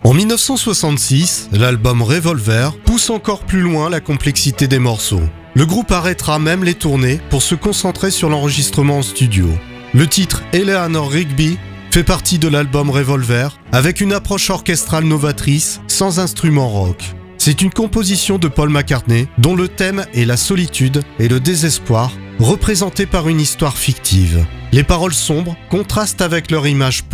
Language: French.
En 1966, l'album Revolver pousse encore plus loin la complexité des morceaux. Le groupe arrêtera même les tournées pour se concentrer sur l'enregistrement en studio. Le titre Eleanor Rigby fait partie de l'album Revolver avec une approche orchestrale novatrice sans instruments rock. C'est une composition de Paul McCartney dont le thème est la solitude et le désespoir représentés par une histoire fictive. Les paroles sombres contrastent avec leur image pop.